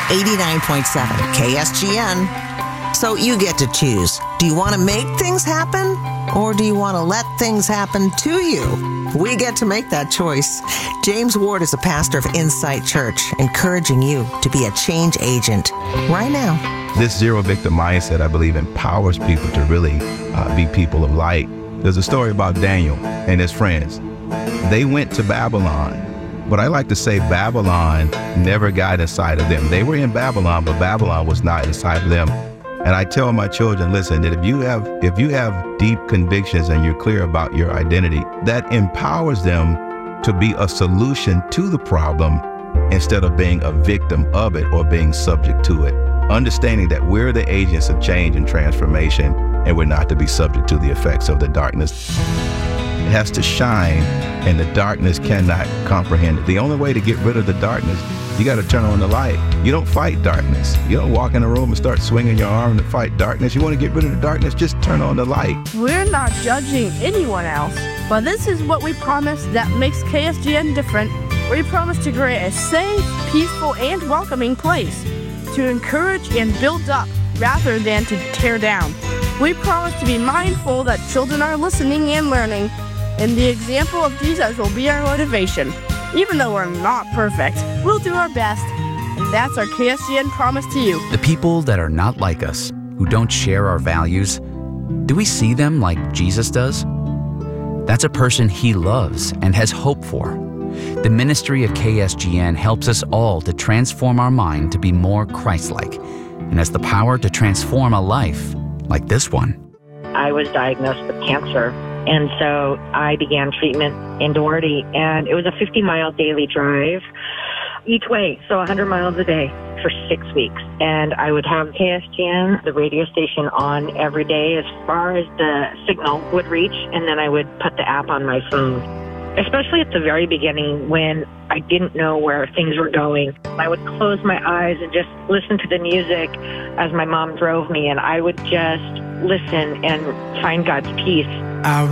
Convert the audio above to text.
89.7 KSGN. So you get to choose. Do you want to make things happen, or do you want to let things happen to you? We get to make that choice. James Ward is a pastor of Insight Church, encouraging you to be a change agent right now. This zero victim mindset, I believe, empowers people to really be people of light. There's a story about Daniel and his friends. They went to Babylon, but I like to say Babylon never got inside of them. They were in Babylon, but Babylon was not inside of them. And I tell my children, listen, that if you have deep convictions and you're clear about your identity, that empowers them to be a solution to the problem instead of being a victim of it or being subject to it. Understanding that we're the agents of change and transformation, and we're not to be subject to the effects of the darkness. It has to shine, and the darkness cannot comprehend it. The only way to get rid of the darkness, you got to turn on the light. You don't fight darkness. You don't walk in a room and start swinging your arm to fight darkness. You want to get rid of the darkness, just turn on the light. We're not judging anyone else, but this is what we promise that makes KSGN different. We promise to create a safe, peaceful, and welcoming place to encourage and build up rather than to tear down. We promise to be mindful that children are listening and learning, and the example of Jesus will be our motivation. Even though we're not perfect, we'll do our best, and that's our KSGN promise to you. The people that are not like us, who don't share our values, do we see them like Jesus does? That's a person he loves and has hope for. The ministry of KSGN helps us all to transform our mind to be more Christ-like, and has the power to transform a life like this one. I was diagnosed with cancer, and so I began treatment in Doherty, and it was a 50-mile daily drive each way, so 100 miles a day for 6 weeks. And I would have KSGN, the radio station, on every day as far as the signal would reach, and then I would put the app on my phone. Especially at the very beginning when I didn't know where things were going. I would close my eyes and just listen to the music as my mom drove me, and I would just listen and find God's peace.